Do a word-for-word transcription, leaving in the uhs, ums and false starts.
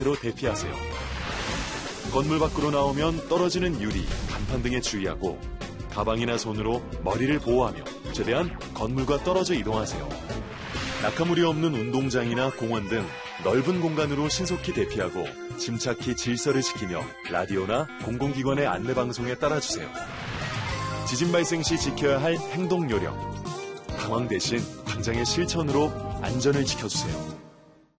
로 대피하세요. 건물 밖으로 나오면 떨어지는 유리, 간판 등에 주의하고 가방이나 손으로 머리를 보호하며 최대한 건물과 떨어져 이동하세요. 낙하물이 없는 운동장이나 공원 등 넓은 공간으로 신속히 대피하고 침착히 질서를 지키며 라디오나 공공기관의 안내방송에 따라주세요. 지진 발생 시 지켜야 할 행동 요령. 당황 대신 당장의 실천으로 안전을 지켜주세요.